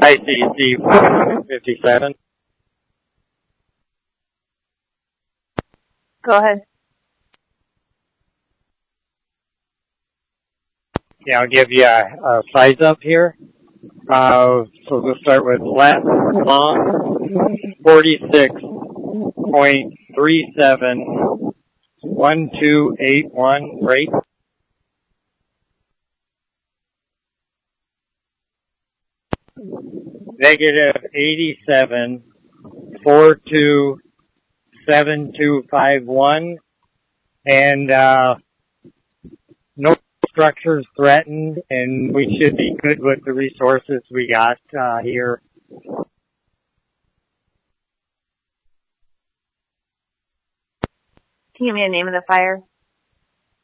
ICC 57. Go ahead. Yeah, I'll give you a size up here. So we'll start with lat long, 46.37, 1281, right? Negative 87, 427251, and no structures threatened, and we should be good with the resources we got here. Can you give me the name of the fire?